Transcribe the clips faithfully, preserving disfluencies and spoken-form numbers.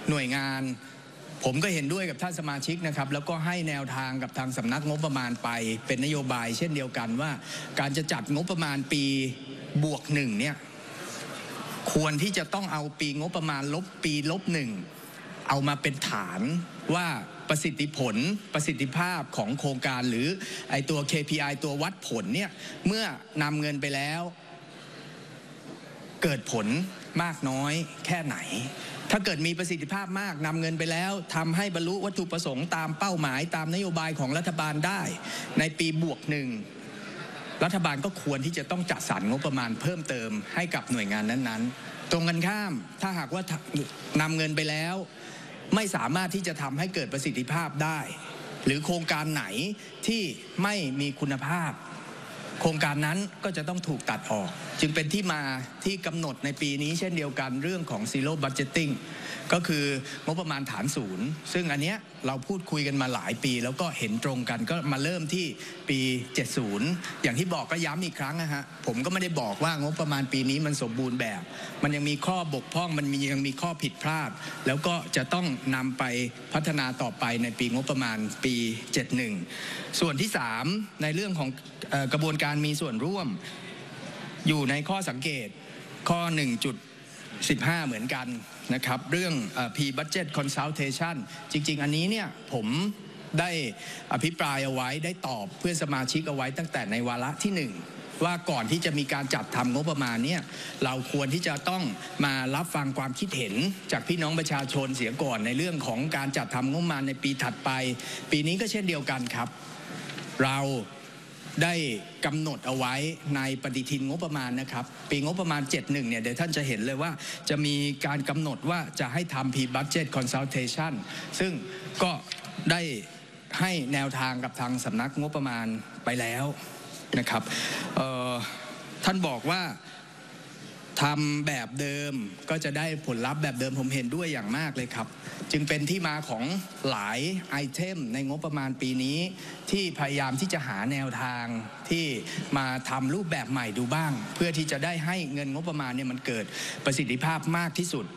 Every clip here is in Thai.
หน่วยงานผมก็เห็นด้วยกับท่านสมาชิกนะครับแล้วก็ให้แนวทางกับทางสำนักงบประมาณไปเป็นนโยบายเช่นเดียวกันว่าการจะจัดงบประมาณปีบวกหนึ่งเนี่ยควรที่จะต้องเอาปีงบประมาณลบปีลบหนึ่งเอามาเป็นฐานว่าประสิทธิผลประสิทธิภาพของโครงการหรือไอตัว เค พี ไอ ตัววัดผลเนี่ยเมื่อนำเงินไปแล้วเกิดผลมากน้อยแค่ไหนถ้าเกิดมีประสิทธิภาพมากนำเงินไปแล้วทำให้บรรลุวัตถุประสงค์ตามเป้าหมายตามนโยบายของรัฐบาลได้ในปีบวกหนึ่งรัฐบาลก็ควรที่จะต้องจัดสรรงบประมาณเพิ่มเติมให้กับหน่วยงานนั้นๆตรงกันข้ามถ้าหากว่านำเงินไปแล้วไม่สามารถที่จะทำให้เกิดประสิทธิภาพได้หรือโครงการไหนที่ไม่มีคุณภาพโครงการนั้นก็จะต้องถูกตัดออกจึงเป็นที่มาที่กำหนดในปีนี้เช่นเดียวกันเรื่องของ Zero Budgeting ก็คืองบประมาณฐานศูนย์ซึ่งอันเนี้ยเราพูดคุยกันมาหลายปีแล้วก็เห็นตรงกันก็มาเริ่มที่ปีเจ็ดสิบอย่างที่บอกก็ย้ำอีกครั้งนะฮะผมก็ไม่ได้บอกว่างบประมาณปีนี้มันสมบูรณ์แบบมันยังมีข้อบกพร่องมันมียังมีข้อผิดพลาดแล้วก็จะต้องนำไปพัฒนาต่อไปในปีงบประมาณปีเจ็ดสิบเอ็ดส่วนที่สามในเรื่องของกระบวนการมีส่วนร่วมอยู่ในข้อสังเกตข้อ หนึ่งจุดสิบห้า เหมือนกันนะครับเรื่อง Pre-Budget Consultation จริงๆอันนี้เนี่ยผมได้อภิปรายเอาไว้ได้ตอบเพื่อนสมาชิกเอาไว้ตั้งแต่ในวาระที่หนึ่งว่าก่อนที่จะมีการจัดทำงบประมาณเนี่ยเราควรที่จะต้องมารับฟังความคิดเห็นจากพี่น้องประชาชนเสียก่อนในเรื่องของการจัดทำงบประมาณในปีถัดไปปีนี้ก็เช่นเดียวกันครับเราได้กำหนดเอาไว้ในปฏิทินงบประมาณนะครับปีงบประมาณเจ็ดสิบเอ็ดเนี่ยเดี๋ยวท่านจะเห็นเลยว่าจะมีการกำหนดว่าจะให้ทำ Pre-Budget Consultation ซึ่งก็ได้ให้แนวทางกับทางสำนักงบประมาณไปแล้วนะครับท่านบอกว่าทำแบบเดิมก็จะได้ผลลัพธ์แบบเดิมผมเห็นด้วยอย่างมากเลยครับจึงเป็นที่มาของหลายไอเทมในงบประมาณปีนี้ที่พยายามที่จะหาแนวทางที่มาทำรูปแบบใหม่ดูบ้างเพื่อที่จะได้ให้เงินงบประมาณเนี่ยมันเกิดประสิทธิภาพมากที่สุด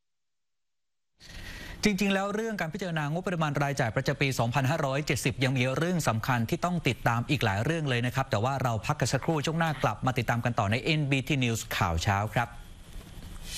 จริงๆแล้วเรื่องการพิจารณางบประมาณรายจ่ายประจำปี สองพันห้าร้อยเจ็ดสิบ ยังมีเรื่องสำคัญที่ต้องติดตามอีกหลายเรื่องเลยนะครับแต่ว่าเราพักกันสักครู่ช่วงหน้ากลับมาติดตามกันต่อใน เอ็น บี ที News ข่าวเช้าครับ